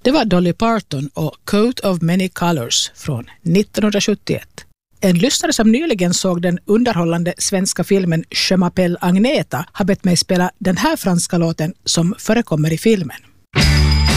Det var Dolly Parton och Coat of Many Colors från 1971. En lyssnare som nyligen såg den underhållande svenska filmen Je m'appelle Agneta har bett mig spela den här franska låten som förekommer i filmen.